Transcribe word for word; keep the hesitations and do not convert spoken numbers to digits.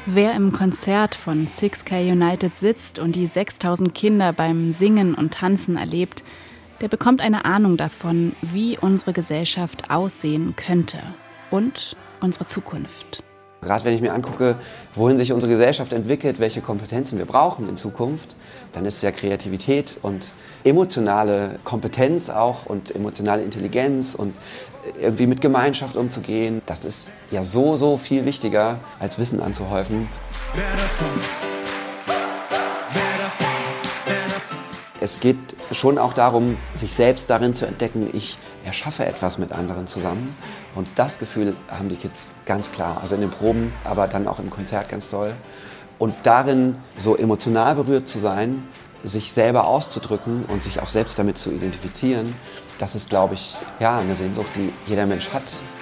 Wer im Konzert von six K United sitzt und die sechstausend Kinder beim Singen und Tanzen erlebt, der bekommt eine Ahnung davon, wie unsere Gesellschaft aussehen könnte und unsere Zukunft. Gerade wenn ich mir angucke, wohin sich unsere Gesellschaft entwickelt, welche Kompetenzen wir brauchen in Zukunft, dann ist ja Kreativität und emotionale Kompetenz auch und emotionale Intelligenz und irgendwie mit Gemeinschaft umzugehen, das ist ja so, so viel wichtiger, als Wissen anzuhäufen. Es geht schon auch darum, sich selbst darin zu entdecken, ich erschaffe etwas mit anderen zusammen. Und das Gefühl haben die Kids ganz klar, also in den Proben, aber dann auch im Konzert ganz doll. Und darin so emotional berührt zu sein, sich selber auszudrücken und sich auch selbst damit zu identifizieren, das ist, glaube ich, ja, eine Sehnsucht, die jeder Mensch hat.